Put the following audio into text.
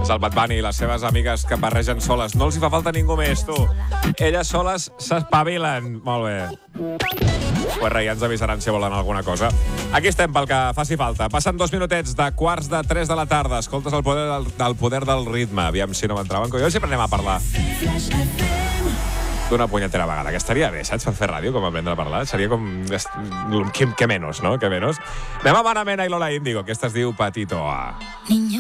És el Bad Bunny i les seves amigues que barregen soles. No els hi fa falta ningú més, tu. Elles soles s'espavilen. Molt bé. Pues res, ja ens avisaran si volen alguna cosa. Aquí estem pel que faci falta. Passen 2 minutets de 2:45 de la tarda. Escoltes el poder del ritme. Aviam si no m'entraven. Jo sempre anem a parlar d'una punyetera vegada, que estaria bé, saps, per fer ràdio, com aprendre a parlar. Seria com... Que menos, no? Que menos. Anem amb Ana Mena i Lola Índigo. Aquesta es diu Patito A.